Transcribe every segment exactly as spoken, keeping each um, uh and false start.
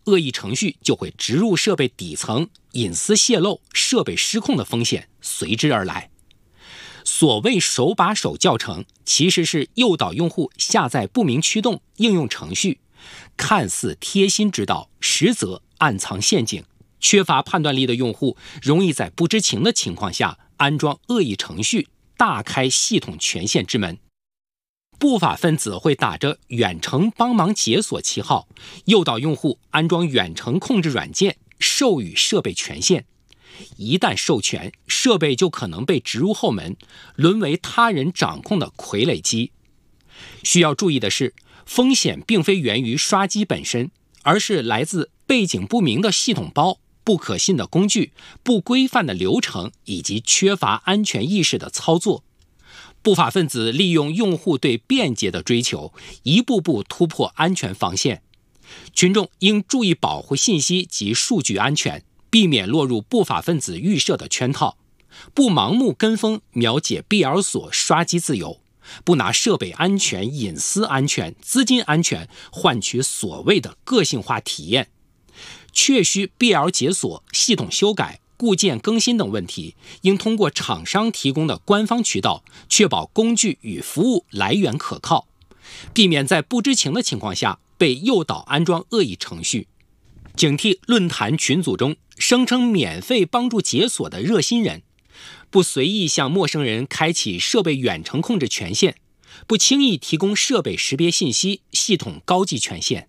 恶意程序就会植入设备底层，隐私泄露、设备失控的风险随之而来。所谓手把手教程，其实是诱导用户下载不明驱动应用程序，看似贴心指导，实则暗藏陷阱。缺乏判断力的用户容易在不知情的情况下安装恶意程序，大开系统权限之门。不法分子会打着远程帮忙解锁旗号，诱导用户安装远程控制软件，授予设备权限。一旦授权，设备就可能被植入后门，沦为他人掌控的傀儡机。需要注意的是，风险并非源于刷机本身，而是来自背景不明的系统包、不可信的工具、不规范的流程以及缺乏安全意识的操作。不法分子利用用户对便捷的追求，一步步突破安全防线。群众应注意保护信息及数据安全，避免落入不法分子预设的圈套，不盲目跟风秒解闭环锁刷机自由，不拿设备安全、隐私安全、资金安全换取所谓的个性化体验。确需闭环解锁、系统修改、固件更新等问题，应通过厂商提供的官方渠道，确保工具与服务来源可靠，避免在不知情的情况下被诱导安装恶意程序。警惕论坛群组中声称免费帮助解锁的热心人，不随意向陌生人开启设备远程控制权限，不轻易提供设备识别信息、系统高级权限。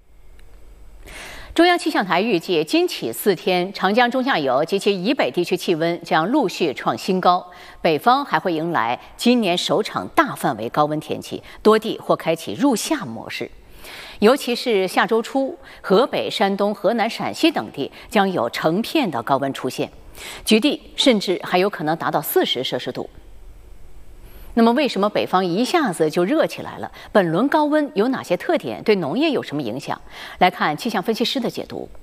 中央气象台预计，今起四天，长江中下游及其以北地区气温将陆续创新高，北方还会迎来今年首场大范围高温天气，多地或开启入夏模式。尤其是下周初，河北、山东、河南、陕西等地将有成片的高温出现，局地甚至还有可能达到四十摄氏度。那么，为什么北方一下子就热起来了？本轮高温有哪些特点？对农业有什么影响？来看气象分析师的解读。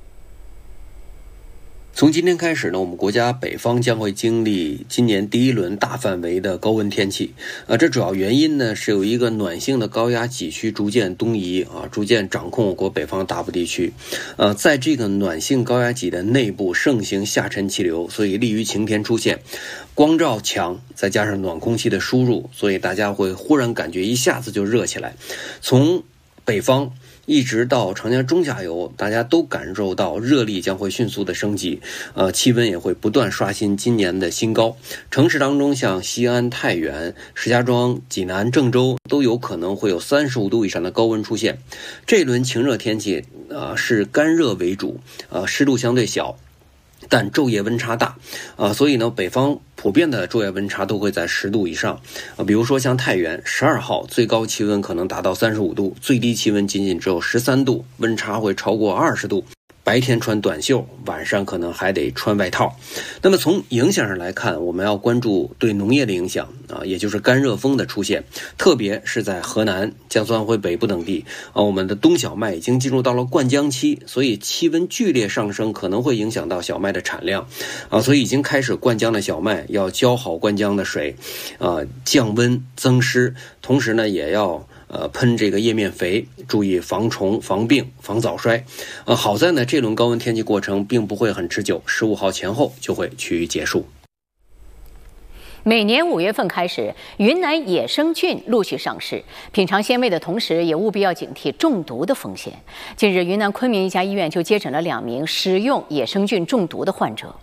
从今天开始呢，我们国家北方将会经历今年第一轮大范围的高温天气。啊，这主要原因呢是有一个暖性的高压脊区逐渐东移啊，逐渐掌控我国北方大部地区。呃，在这个暖性高压脊的内部盛行下沉气流，所以利于晴天出现。光照强，再加上暖空气的输入，所以大家会忽然感觉一下子就热起来。从北方一直到长江中下游，大家都感受到热力将会迅速的升级，呃，气温也会不断刷新今年的新高。城市当中，像西安、太原、石家庄、济南、郑州都有可能会有三十五度以上的高温出现。这轮晴热天气，呃，是干热为主，呃，湿度相对小。但昼夜温差大，啊、呃，所以呢，北方普遍的昼夜温差都会在十度以上，啊、呃，比如说像太原十二号最高气温可能达到三十五度，最低气温仅仅只有十三度，温差会超过二十度。白天穿短袖，晚上可能还得穿外套。那么从影响上来看，我们要关注对农业的影响啊，也就是干热风的出现，特别是在河南、江苏、安徽北部等地啊，我们的冬小麦已经进入到了灌浆期，所以气温剧烈上升可能会影响到小麦的产量啊，所以已经开始灌浆的小麦要浇好灌浆的水啊，降温增湿，同时呢也要呃，喷这个叶面肥，注意防虫、防病、防早衰。呃，好在呢，这轮高温天气过程并不会很持久，十五号前后就会趋于结束。 每年五月份开始，云南野生菌陆续上市，品尝鲜味的同时，也务必要警惕中毒的风险。近日，云南昆明一家医院就接诊了两名使用野生菌中毒的患者。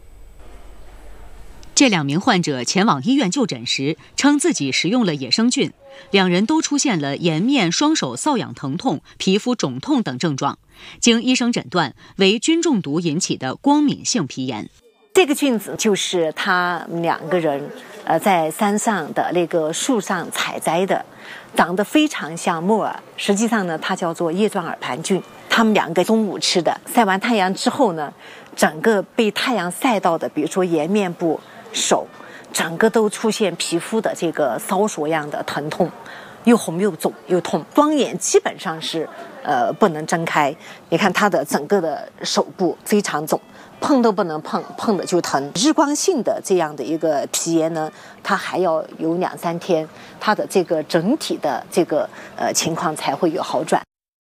这两名患者前往医院就诊时，称自己食用了野生菌，两人都出现了颜面、双手瘙痒疼痛、皮肤肿痛等症状，经医生诊断为菌中毒引起的光敏性皮炎。 这个菌子就是他们两个人呃在山上的那个树上采摘的，长得非常像木耳，实际上呢它叫做叶状耳盘菌。他们两个中午吃的，晒完太阳之后呢，整个被太阳晒到的，比如说颜面部、手，整个都出现皮肤的这个烧灼样的疼痛，又红又肿又痛，双眼基本上是呃不能睁开。你看他的整个的手部非常肿，碰都不能碰，碰的就疼。日光性的这样的一个皮炎呢，它还要有两三天，它的这个整体的这个呃情况才会有好转。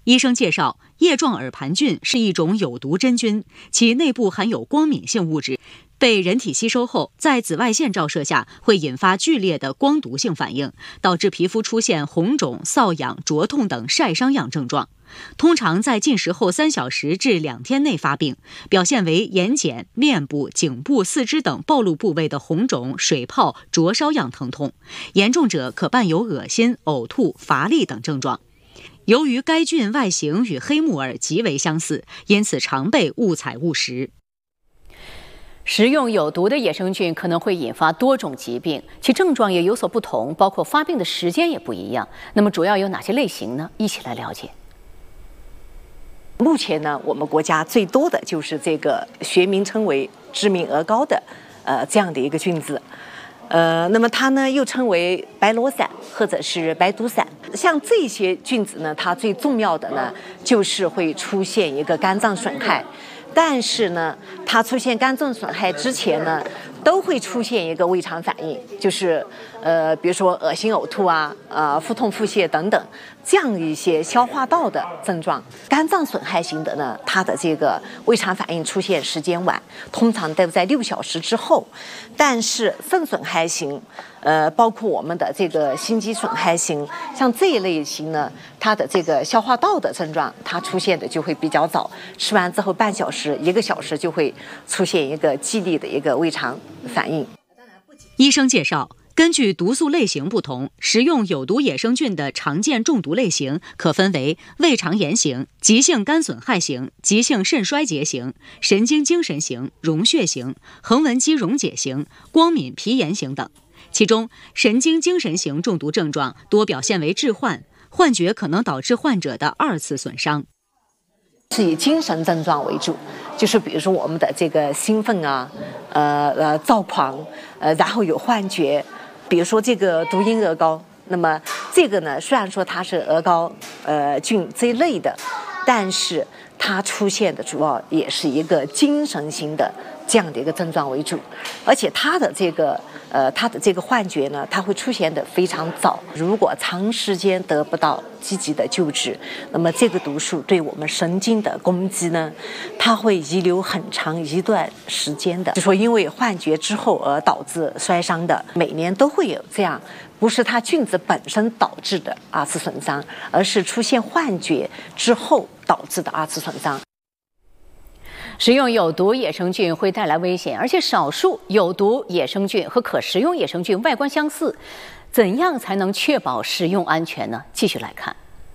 医生介绍，叶状耳盘菌是一种有毒真菌，其内部含有光敏性物质，被人体吸收后，在紫外线照射下会引发剧烈的光毒性反应，导致皮肤出现红肿、瘙痒、灼痛等晒伤样症状。通常在进食后三小时至两天内发病，表现为眼睑、面部、颈部、四肢等暴露部位的红肿、水泡、灼烧样疼痛，严重者可伴有恶心、呕吐、乏力等症状。由于该菌外形与黑木耳极为相似，因此常被误采误食。 食用有毒的野生菌可能会引发多种疾病，其症状也有所不同，包括发病的时间也不一样。那么主要有哪些类型呢？一起来了解。 目前呢，我们国家最多的就是这个学名称为致命鹅膏的，呃，这样的一个菌子。呃，那么它呢又称为白螺伞或者是白毒伞。像这些菌子呢，它最重要的呢就是会出现一个肝脏损害，但是呢，它出现肝脏损害之前呢，都会出现一个胃肠反应，就是呃，比如说恶心、呕吐啊，呃，腹痛、腹泻等等，这样一些消化道的症状。肝脏损害型的呢，它的这个胃肠反应出现时间晚，通常都在六小时之后。但是肾损害型，呃，包括我们的这个心肌损害型，像这一类型呢，它的这个消化道的症状，它出现的就会比较早，吃完之后半小时、一个小时就会出现一个激烈的一个胃肠反应。 医生介绍，根据毒素类型不同，食用有毒野生菌的常见中毒类型可分为胃肠炎型、急性肝损害型、急性肾衰竭型、神经精神型、溶血型、横纹肌溶解型、光敏皮炎型等。其中，神经精神型中毒症状多表现为致幻，幻觉可能导致患者的二次损伤。 是以精神症状为主，就是比如说我们的这个兴奋啊，呃呃躁狂，呃然后有幻觉，比如说这个毒鹰鹅膏，那么这个呢虽然说它是鹅膏呃菌这一类的，但是它出现的主要也是一个精神型的这样的一个症状为主，而且它的这个呃它的这个幻觉呢，它会出现的非常早。如果长时间得不到积极的救治，那么这个毒素对我们神经的攻击呢，它会遗留很长一段时间的。就说因为幻觉之后而导致摔伤的，每年都会有这样，不是它菌子本身导致的二次损伤，而是出现幻觉之后导致的二次损伤。 食用有毒野生菌会带来危险，而且少数有毒野生菌和可食用野生菌外观相似，怎样才能确保食用安全呢？继续来看。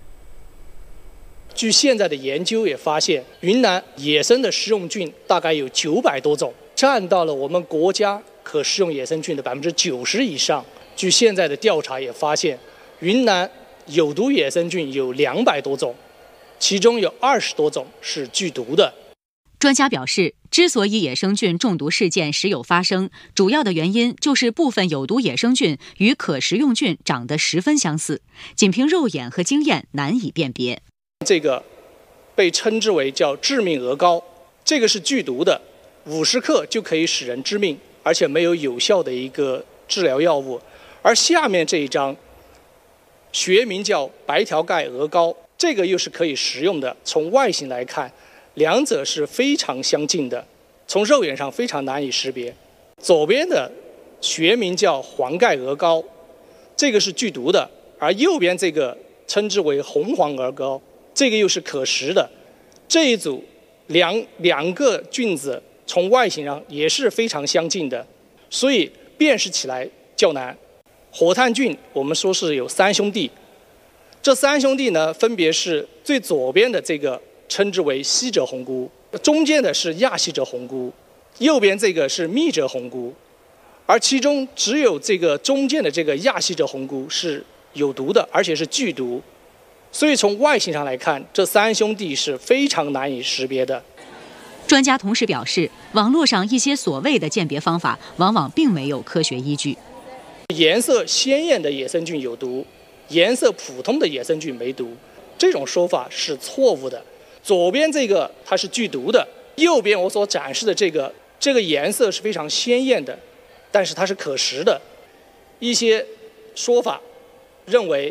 据现在的研究也发现，云南野生的食用菌大概有九百多种，占到了我们国家可食用野生菌的百分之九十以上。据现在的调查也发现，云南有毒野生菌有两百多种，其中有二十多种是剧毒的。 专家表示，之所以野生菌中毒事件时有发生，主要的原因就是部分有毒野生菌与可食用菌长得十分相似，仅凭肉眼和经验难以辨别。 这个被称之为叫致命鹅膏，这个是剧毒的，五十克就可以使人致命，而且没有有效的一个治疗药物。而下面这一张学名叫白条盖鹅膏，这个又是可以食用的。从外形来看，两者是非常相近的，从肉眼上非常难以识别。左边的学名叫黄盖鹅膏，这个是剧毒的，而右边这个称之为红黄鹅膏，这个又是可食的。这一组两两个菌子从外形上也是非常相近的，所以辨识起来较难。火炭菌我们说是有三兄弟，这三兄弟呢，分别是最左边的这个称之为西折红菇，中间的是亚西折红菇，右边这个是密折红菇，而其中只有这个中间的这个亚西折红菇是有毒的，而且是剧毒。所以从外形上来看，这三兄弟是非常难以识别的。 专家同时表示，网络上一些所谓的鉴别方法往往并没有科学依据。 颜色鲜艳的野生菌有毒，颜色普通的野生菌没毒，这种说法是错误的。左边这个它是剧毒的，右边我所展示的这个这个颜色是非常鲜艳的，但是它是可食的。一些说法认为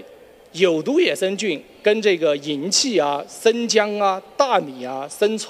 有毒野生菌跟这个银器啊、生姜啊、大米啊、生